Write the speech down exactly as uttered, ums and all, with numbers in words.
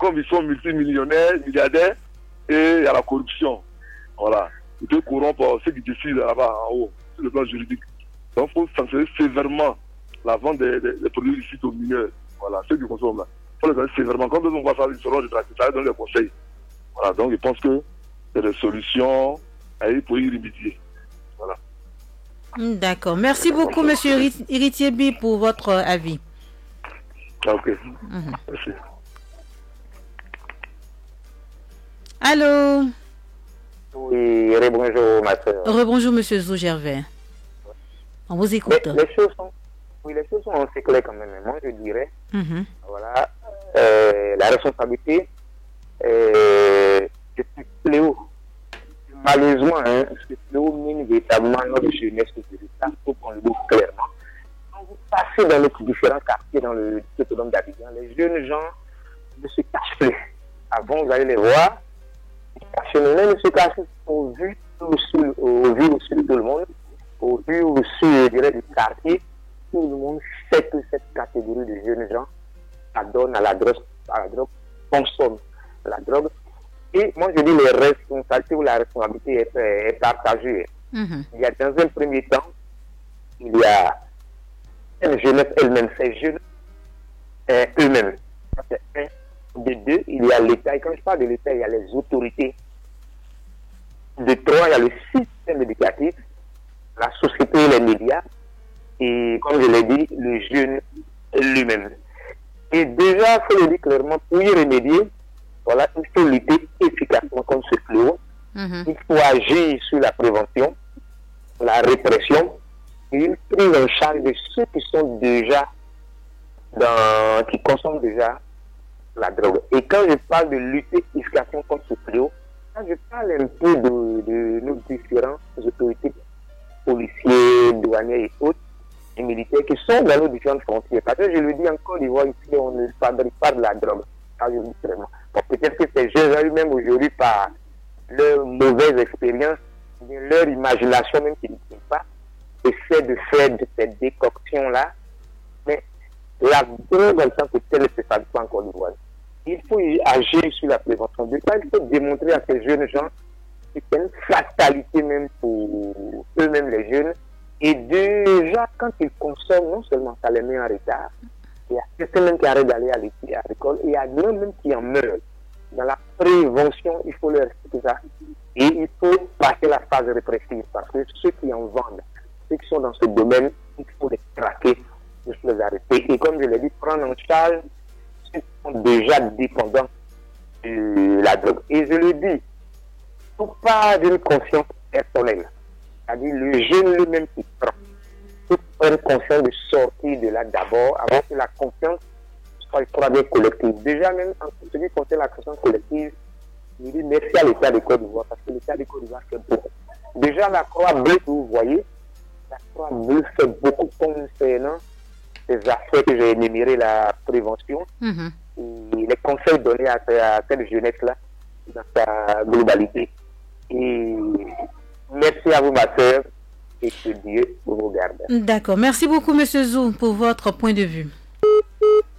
comme ils sont multimillionnaires, milliardaires, et il y a la corruption. Voilà. Ils peuvent corrompre ceux qui décident là-bas en haut, sur le plan juridique. Donc il faut sanctionner sévèrement la vente des, des, des produits illicites aux mineurs. Voilà, ceux qui consomment là. Il faut les sanctionner sévèrement. Quand on voit ça, ils seront rétractés, ça donne des conseils. Voilà, donc je pense que c'est des solutions à y pour y remédier. Voilà. D'accord. Merci beaucoup, monsieur Iritiebi, pour votre avis. Ok. Mm-hmm. Merci. Allô? Oui, rebonjour, ma soeur. Rebonjour, monsieur Zou-Gervais. On vous écoute. Les, les choses sont, oui, les choses sont assez claires quand même. Moi, je dirais, mm-hmm. voilà, euh, la responsabilité, euh, c'est ce fléau. Malheureusement, hein, ce fléau mine véritablement notre jeunesse de l'État, il faut qu'on le dise clairement. Quand vous passez dans les différents quartiers, dans le Autonome d'Abidjan, les jeunes gens ne se cachent plus. Avant, vous allez les voir, ils ne se cachent plus au vu aussi, au vu aussi de tout le monde, au vu aussi, je dirais, du quartier. Tout le monde sait que cette catégorie de jeunes gens adonne à la drogue, à la drogue, consomme la drogue. Et moi, je dis les responsabilités ou la responsabilité est, est partagée. Mm-hmm. Il y a dans un premier temps, il y a une jeunesse elle-même, ces jeunes euh, eux-mêmes. C'est un. De deux, il y a l'État. Et quand je parle de l'État, il y a les autorités. De trois, il y a le système éducatif, la société et les médias. Et comme je l'ai dit, le jeune lui-même. Et déjà, il faut le dire clairement, pour y remédier, voilà, il faut lutter efficacement contre ce fléau. Mm-hmm. Il faut agir sur la prévention, la répression, et une prise en charge de ceux qui sont déjà dans, qui consomment déjà la drogue. Et quand je parle de lutter efficacement contre ce fléau, quand je parle un peu de, de nos différentes autorités, policiers, douaniers et autres, et militaires qui sont dans nos différentes frontières. Parce que je le dis encore, Côte d'Ivoire, ici, on ne fabrique pas de la drogue. Ça, je le dis vraiment. Bon, peut-être que ces jeunes eux-mêmes aujourd'hui, par leur mauvaise expérience, leur imagination même qui ne tient pas, essaient de faire de ces décoctions-là. Mais la drogue en tant que telle ne se fabrique pas en Côte d'Ivoire. Il faut agir sur la prévention. De ça, il faut démontrer à ces jeunes gens que c'est une fatalité même pour eux-mêmes les jeunes. Et déjà, quand ils consomment, non seulement ça les met en retard, il y a certains même qui arrêtent d'aller à l'école, et il y a d'autres même qui en meurent. Dans la prévention, il faut leur expliquer ça. Et il faut passer la phase répressive, parce que ceux qui en vendent, ceux qui sont dans ce domaine, il faut les traquer, il faut les arrêter. Et comme je l'ai dit, prendre en charge ceux qui sont déjà dépendants de la drogue. Et je le dis, pour pas d'une conscience personnelle. C'est-à-dire le jeune lui-même qui prend. Il faut prendre conscience de sortir de là d'abord, avant que la confiance soit bien collective. Déjà, même en ce qui concerne la conscience collective, je dis merci à l'État de Côte d'Ivoire, parce que l'État de Côte d'Ivoire fait beaucoup. Déjà, la Croix-Bleue que vous voyez, la Croix-Bleue fait beaucoup concernant ces aspects que j'ai énumérés, la prévention, mm-hmm. et les conseils donnés à, à cette jeunesse-là dans sa globalité. Et merci à vous, ma soeur, et que Dieu vous garde. D'accord. Merci beaucoup, M. Zou, pour votre point de vue.